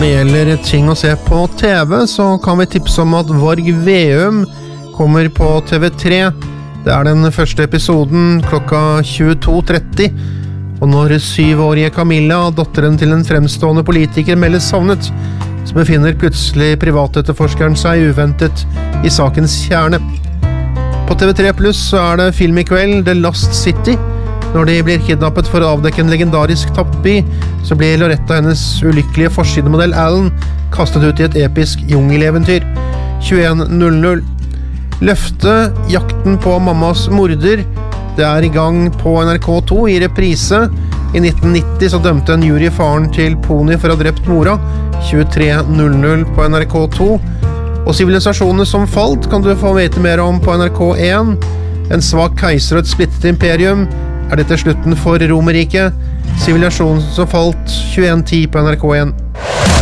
Når det gjelder ting å se på TV, så kan vi tipse om at Varg Veum kommer på TV3. Det er den første episoden klokka 22:30. Og når 7-årige Camilla, datteren til en fremstående politiker, meldes savnet, så befinner plutselig privatetterforskeren seg uventet i sakens kjerne. På TV3 Plus så er det film i kveld, The Lost City. Når de blir kidnappet for å avdekke en legendarisk tapt by, så blir Loretta hennes ulykkelige forsidemodell Alan kastet ut i et episk jungeleventyr. 21:00. Løftet, jakten på mammas morder. Det er i gang på NRK2 i reprise. I 1990 så dømte en jury faren til Pony for å ha drept mora. 23:00 på NRK2. Og sivilisasjonene som falt kan du få vite mer om på NRK1. En svak keiser og et splittet imperium. Er dette slutten for Romerriket? Sivilisasjonen som falt, 21:10 på NRK1.